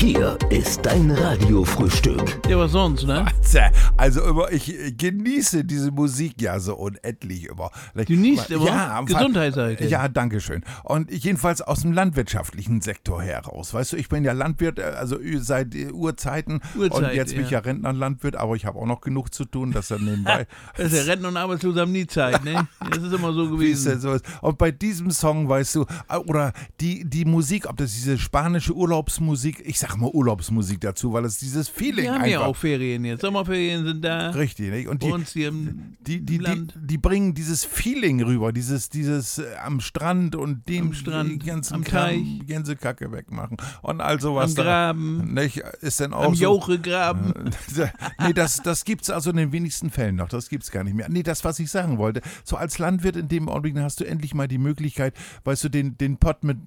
Hier ist dein Radiofrühstück. Ja, was sonst, ne? Also ich genieße diese Musik ja so unendlich immer. Genießt immer? Ja, Gesundheit, sag ich dir. Ja, danke schön. Und jedenfalls aus dem landwirtschaftlichen Sektor heraus. Weißt du, ich bin ja Landwirt, also seit Urzeiten. Und jetzt bin ich ja Rentnerlandwirt, aber ich habe auch noch genug zu tun, dass er nebenbei... Das ist ja Rentner und Arbeitsloser haben nie Zeit, ne? Das ist immer so gewesen. Wie es denn so ist. Und bei diesem Song, weißt du, oder die Musik, ob das diese spanische Urlaubsmusik, ich sag mal Urlaubsmusik dazu, weil es dieses Feeling Wir haben einfach... ja auch Ferien jetzt, Sommerferien sind da. Richtig, nicht? Und Bei uns hier im Land. die bringen dieses Feeling rüber, dieses am Strand und den ganzen am Teich, Gänsekacke wegmachen und all sowas. Am Graben, nicht? Ist denn auch am so, Jauchegraben. Nee, das gibt's also in den wenigsten Fällen noch, das gibt's gar nicht mehr. Nee, das, was ich sagen wollte, so als Landwirt in dem Augenblick hast du endlich mal die Möglichkeit, weißt du, den Pott mit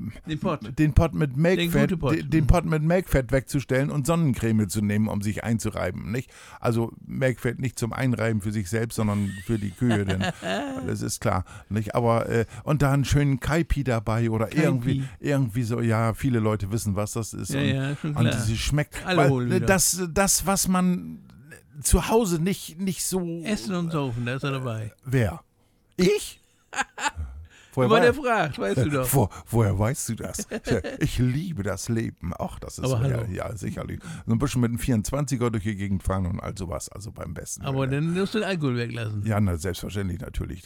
Melkfett wegzustellen und Sonnencreme zu nehmen, um sich einzureiben, nicht? Also Melkfett nicht zum Einreiben für sich selbst, sondern für die Kühe, denn das ist klar, nicht? Aber und da einen schönen Kaipi dabei oder irgendwie so, ja, viele Leute wissen, was das ist. Ja, schon klar. Und das schmeckt, weil das, was man zu Hause nicht so... Essen und saufen, da ist er dabei. Wer? Ich? Wenn der fragt, weißt du doch. Woher weißt du das? Ich liebe das Leben. Ach, das ist ja sicherlich. So ein bisschen mit einem 24er durch die Gegend fahren und all sowas, also beim besten. Aber dann musst du den Alkohol weglassen. Ja, selbstverständlich natürlich.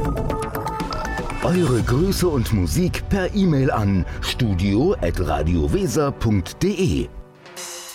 Eure Grüße und Musik per E-Mail an studio@radioweser.de.